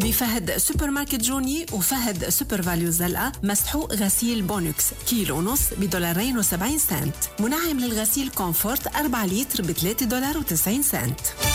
بفهد سوبر ماركت جوني وفهد سوبر فاليو الزلقة مسحوق غسيل بونكس كيلو ونص $2.70. منعم للغسيل كومفورت 4 لتر $3.90.